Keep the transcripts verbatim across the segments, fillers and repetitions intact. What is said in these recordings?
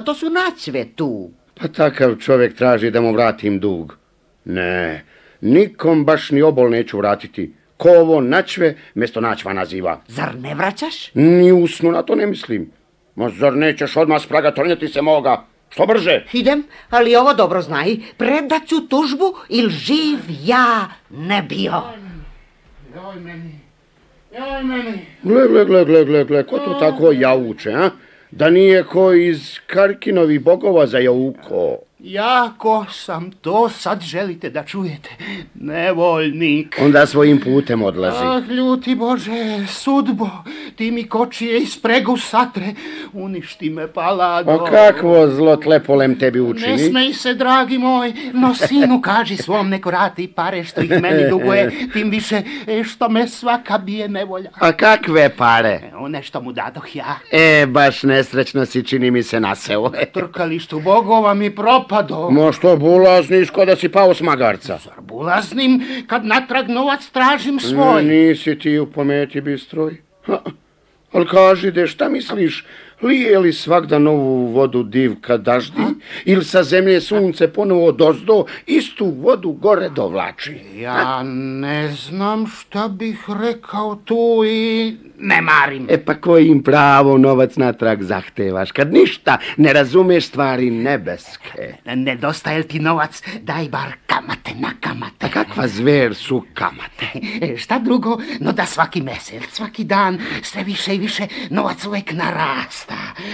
to su načve tu. Pa takav čovjek traži da mu vratim dug. Ne, nikom baš ni obol neću vratiti. Ko ovo načve, mjesto načva naziva. Zar ne vraćaš? Ni u snu na to ne mislim. Ma zar nećeš odmah spraga tornjati se moga? Što brže? Idem, ali ovo dobro znaj. Predat ću tužbu ili živ ja ne bio. Joj meni, joj meni. Gle, gle, gle, gle, gle, gle, ko to tako jauče, a? Da nije ko iz Karkinovih bogova za jauko. Jako sam, to sad želite da čujete. Nevoljnik. Onda svojim putem odlazi. Ah, ljuti Bože, sudbo, ti mi kočije iz spregu satre, uništi me palado. A kakvo zlo tlepolem tebi učini? Ne smej se, dragi moj, no sinu kaži svom neko rati pare što ih meni duguje, tim više što me svaka bije nevolja. A kakve pare? Evo, nešto mu dadoh ja. E, baš nesrećno si, čini mi se, naseo. Trkalištu bogova mi propado. Mo što bulazniš ko da si pao s magarca? Zar bulaznim kad natrag novac tražim svoj? Nisi ti u pameti bistroj. Ha, ali kaži de, šta misliš? Lije li svakda novu vodu divka daždi? Ili sa zemlje sunce ponovo dozdo istu vodu gore dovlači? Ja ne znam šta bih rekao tu i ne marim. E pa kojim pravo novac natrag zahtevaš, kad ništa ne razumeš stvari nebeske? Nedostaje li ti novac, daj bar kamate na kamate. A kakva zver su kamate? E, šta drugo, no da svaki mesec, svaki dan, sve više i više novac uvek narasta.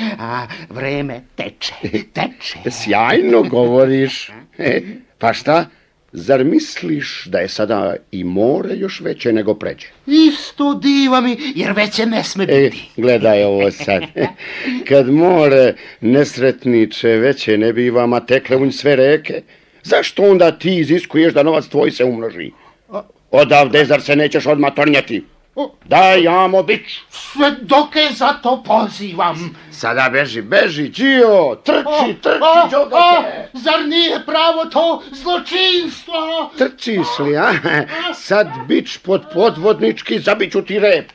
A vreme teče, teče. Sjajno govoriš. E, pa šta? Zar misliš da je sada i more još veće nego pređe? Isto diva mi, jer veće ne sme biti. E, gledaj ovo sad. Kad more, nesretniče, veće ne biva, ma tekle unj sve reke, zašto onda ti iziskuješ da novac tvoj se umnoži? Odavde, zar se nećeš odmah tornjati? Daj, amo, bić. Sve doke za to pozivam. Sada beži, beži, Đio, trči, trči, džogate. Zar nije pravo to zločinstvo? Trčiš li, a? Sad bić pod podvodnički, zabiću ti rep.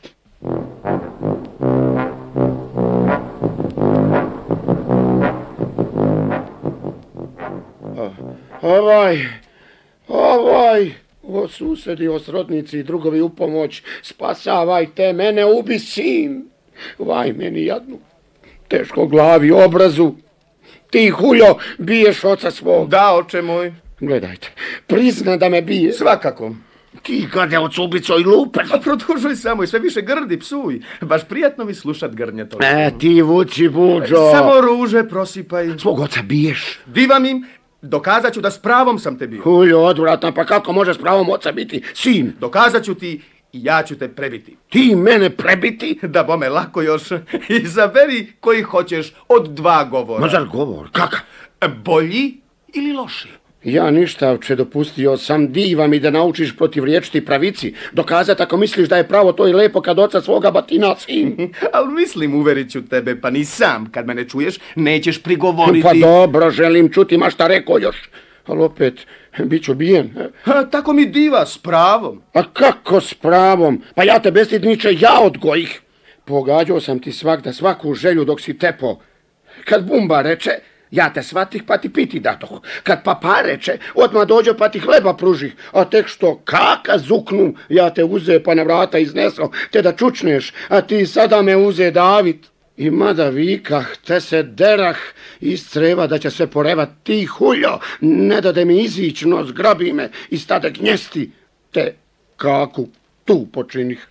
Ovaj, ovaj... O susedi, o srodnici i drugovi u pomoć, spasavajte mene, ubi sin. Vaj meni jadnu, teško glavi, obrazu. Ti, huljo, biješ oca svog. Da, oče moj. Gledajte, prizna da me bije. Svakako. Ti gadeoc ubico i lupen. A produžuj samo i sve više grdi, psuj. Baš prijatno mi slušat grnje to. E, ti vuči buđo. Samo ruže prosipaj. Svog oca biješ. Divam im. Dokazat ću da s pravom sam te bio. Huljo, odvratno, pa kako može s pravom oca biti sin? Dokazat ću ti i ja ću te prebiti. Ti mene prebiti? Da bome lako još. Izaberi koji hoćeš od dva govora. Ma zar govor? Kaka? Bolji ili loši? Ja ništa, oče, dopustio sam, diva mi da naučiš protiv riječiti pravici. Dokazat ako misliš da je pravo to i lepo kad oca svoga batina sin. Ali mislim, uverit ću tebe, pa ni sam, kad me ne čuješ, nećeš prigovoriti. Pa dobro, želim čuti, ma šta rekao još. Ali opet, bit ću bijen. Ha, tako mi diva, s pravom. A kako s pravom? Pa ja te bestidniče, ja odgojih. Pogađao sam ti svakda svaku želju dok si tepo. Kad Bumba reče, ja te svatih pa ti piti datoh. Kad papa reče, odmah dođe pa ti hleba pružih. A tek što kaka zuknu, ja te uze pa na vrata izneso, te da čučneš, a ti sada me uze David. I mada vikah, te se derah iz creva da će sve porevat, ti huljo, ne dade mi izić, no zgrabi me i stade gnjesti, te kaku tu počinih.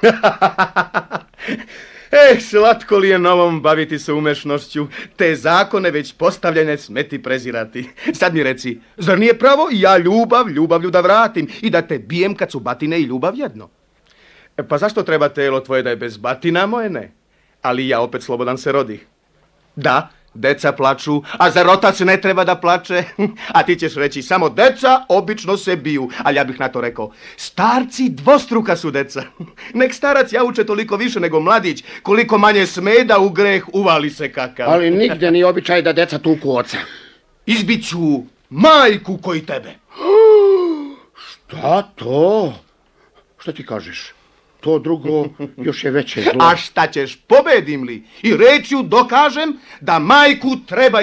Eh, slatko li je novom baviti se umešnošću, te zakone već postavljene smeti prezirati. Sad mi reci, zar nije pravo ja ljubav, ljubavlju da vratim i da te bijem kad su batine i ljubav jedno? E, pa zašto treba telo tvoje da je bez batina, moje ne? Ali ja opet slobodan se rodih. Da, deca plaču, a zar otac ne treba da plače? A ti ćeš reći, samo deca obično se biju. Ali ja bih na to rekao, starci dvostruka su deca. Nek starac jauče toliko više nego mladić, koliko manje smeda u greh uvali se kakav. Ali nigdje nije običaj da deca tuku oca. Izbiću majku koji tebe. Šta to? Šta ti kažeš? To drugo još je veće zlo. A šta ćeš, pobedim li? I rečju dokažem da majku treba